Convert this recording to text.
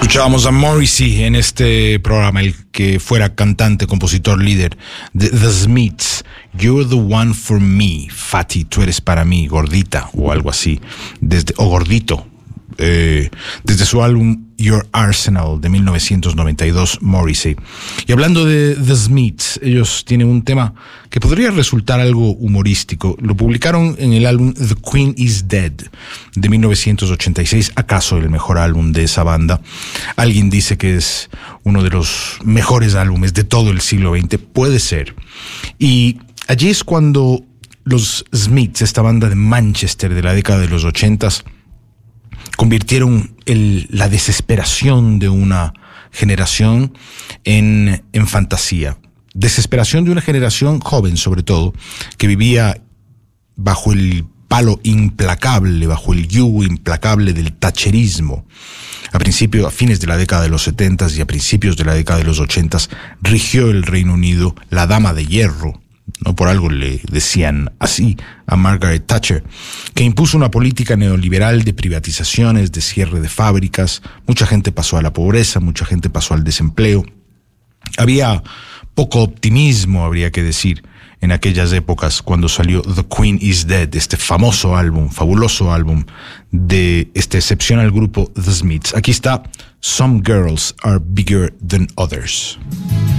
Escuchábamos a Morrissey en este programa, el que fuera cantante, compositor, líder de The Smiths. You're the one for me, Fatty, tú eres para mí, gordita, o algo así, o gordito. Desde su álbum Your Arsenal de 1992, Morrissey. Y hablando de The Smiths, ellos tienen un tema que podría resultar algo humorístico. Lo publicaron en el álbum The Queen is Dead de 1986, acaso el mejor álbum de esa banda. Alguien dice que es uno de los mejores álbumes de todo el siglo XX, puede ser. Y allí es cuando los Smiths, esta banda de Manchester de la década de los 80s, convirtieron la desesperación de una generación en fantasía. Desesperación de una generación joven, sobre todo, que vivía bajo el palo implacable, bajo el yugo implacable del thatcherismo. A fines de la década de los 70s y a principios de la década de los 80s, rigió el Reino Unido la Dama de Hierro. No por algo le decían así a Margaret Thatcher, que impuso una política neoliberal de privatizaciones, de cierre de fábricas. Mucha gente pasó a la pobreza, mucha gente pasó al desempleo. Había poco optimismo, habría que decir, en aquellas épocas cuando salió The Queen is Dead, este famoso álbum, fabuloso álbum de este excepcional grupo The Smiths. Aquí está Some Girls Are Bigger Than Others.